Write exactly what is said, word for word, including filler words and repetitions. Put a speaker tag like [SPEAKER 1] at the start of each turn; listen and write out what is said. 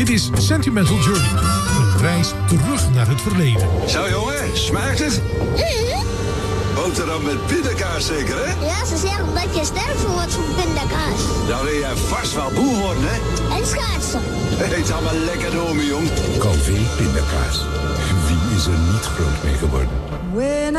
[SPEAKER 1] is Sentimental Journey. Een reis terug naar het verleden.
[SPEAKER 2] Zo jongen, smaakt het?
[SPEAKER 3] Mm.
[SPEAKER 2] Boterham met pindakaas zeker, hè?
[SPEAKER 3] Ja, ze zeggen dat je sterk wordt van pindakaas.
[SPEAKER 2] Dan wil jij vast wel boer worden, hè?
[SPEAKER 3] En schaatsen.
[SPEAKER 2] Eet allemaal lekker door, me, jong.
[SPEAKER 4] Calvé pindakaas. Wie is er niet groot mee geworden?